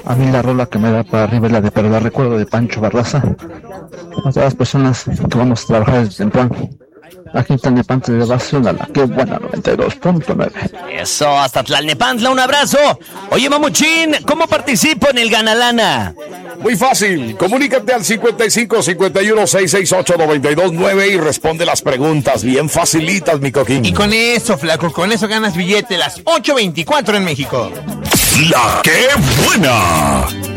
A mí la rola que me da para arriba es la de Pero la recuerdo de Pancho Barraza. A todas las personas que vamos a trabajar desde temprano. Aquí en Tlalnepantla de Barcelona, qué buena 92.9. Eso, hasta Tlalnepantla, un abrazo. Oye, Mamuchín, ¿cómo participo en el Ganalana? Muy fácil, comunícate al 55 51 668 929 y responde las preguntas, bien facilitas, mi coquín. Y con eso, flaco, con eso ganas billete, las 8:24 en México. ¡La qué buena!